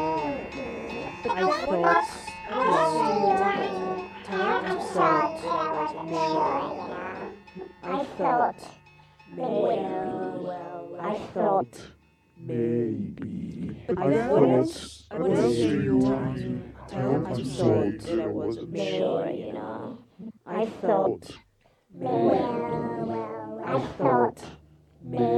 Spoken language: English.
But I thought time to salt was maybe. I thought maybe. But I wouldn't say you time to salt that I was sure. I thought maybe. I thought maybe.